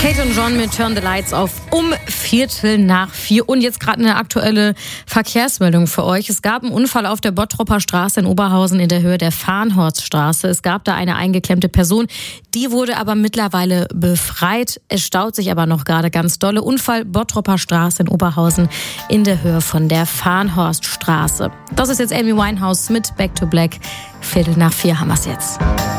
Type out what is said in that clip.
Kate und John mit Turn the Lights auf um 4:45. Und jetzt gerade eine aktuelle Verkehrsmeldung für euch. Es gab einen Unfall auf der Bottropper Straße in Oberhausen in der Höhe der Farnhorststraße. Es gab da eine eingeklemmte Person. Die wurde aber mittlerweile befreit. Es staut sich aber noch gerade ganz dolle. Unfall Bottropper Straße in Oberhausen in der Höhe von der Farnhorststraße. Das ist jetzt Amy Winehouse mit Back to Black. 4:45 haben wir es jetzt.